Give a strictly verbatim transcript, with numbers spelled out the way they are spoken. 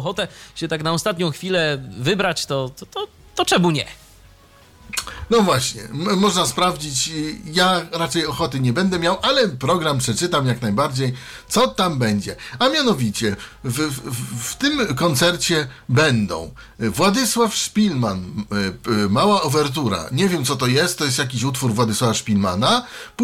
ochotę się tak na ostatnią chwilę wybrać, to, to, to, to czemu nie? No właśnie, m- można sprawdzić. Ja raczej ochoty nie będę miał, ale program przeczytam jak najbardziej, co tam będzie. A mianowicie, w, w, w tym koncercie będą Władysław Szpilman, y, y, Mała Owertura. Nie wiem, co to jest, to jest jakiś utwór Władysława Szpilmana.